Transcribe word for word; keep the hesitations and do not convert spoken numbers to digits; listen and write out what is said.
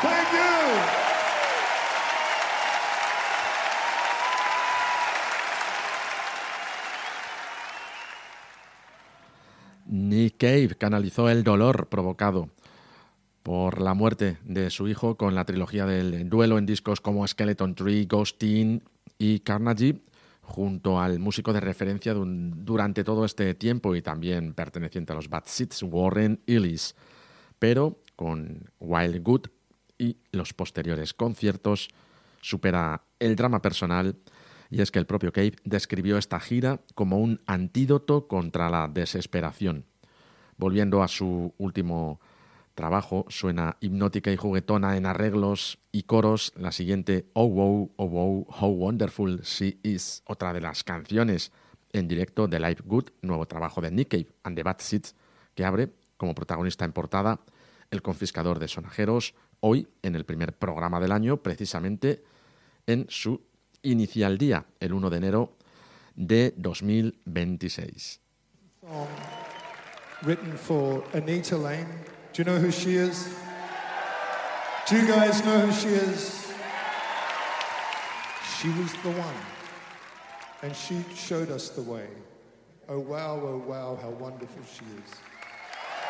Thank you. Nick Cave canalizó el dolor provocado por la muerte de su hijo con la trilogía del duelo en discos como Skeleton Tree, Ghostin y Carnegie, junto al músico de referencia durante todo este tiempo y también perteneciente a los Bad Seeds, Warren Ellis. Pero con Wild Good y los posteriores conciertos supera el drama personal, y es que el propio Cave describió esta gira como un antídoto contra la desesperación. Volviendo a su último trabajo, suena hipnótica y juguetona en arreglos y coros la siguiente Oh Wow, Oh Wow, How Wonderful She Is, otra de las canciones en directo de Live Good, nuevo trabajo de Nick Cave and the Bad Seeds, que abre como protagonista en portada El confiscador de sonajeros, hoy en el primer programa del año, precisamente en su inicial día, el uno de enero de dos mil veintiséis. Song written for Anita Lane. Do you know who she is? Do you guys know who she is? She was the one, and she showed us the way. Oh wow, oh wow, how wonderful she is.